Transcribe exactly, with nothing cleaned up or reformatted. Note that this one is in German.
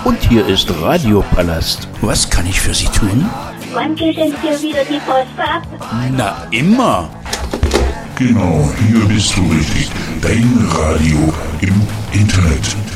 Und hier ist Radiopalast. Was kann ich für Sie tun? Wann geht denn hier wieder die Post ab? Na, immer. Genau, hier bist du richtig. Dein Radio im Internet.